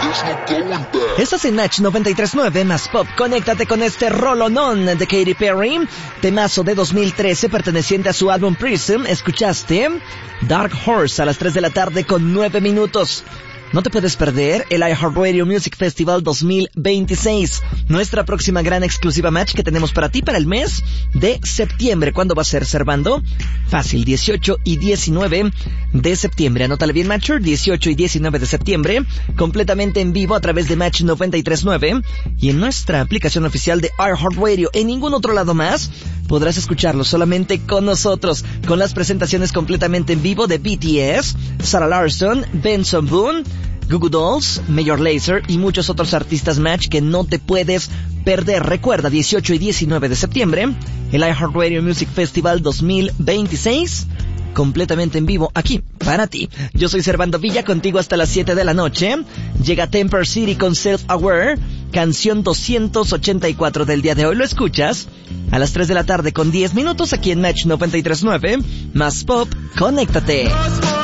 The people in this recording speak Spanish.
Estás en Match 93.9 más Pop. Conéctate con este rolonón de Katy Perry, temazo de 2013 perteneciente a su álbum Prism. Escuchaste Dark Horse a las 3 de la tarde con 9 minutos. No te puedes perder el iHeartRadio Music Festival 2026, nuestra próxima gran exclusiva Match que tenemos para ti para el mes de septiembre. ¿Cuándo va a ser, Servando? Fácil, 18 y 19 de septiembre. Anótale bien, Matcher, 18 y 19 de septiembre, completamente en vivo a través de Match 93.9 y en nuestra aplicación oficial de iHeartRadio. En ningún otro lado más podrás escucharlo, solamente con nosotros, con las presentaciones completamente en vivo de BTS, Sarah Larsson, Benson Boone, Goo Goo Dolls, Major Lazer y muchos otros artistas Match que no te puedes perder. Recuerda, 18 y 19 de septiembre, el iHeartRadio Music Festival 2026, completamente en vivo aquí para ti. Yo soy Servando Villa, contigo hasta las 7 de la noche. Llega Temper City con Self Aware, canción 284 del día de hoy. Lo escuchas a las 3 de la tarde con 10 minutos aquí en Match 93.9 más Pop. Conéctate.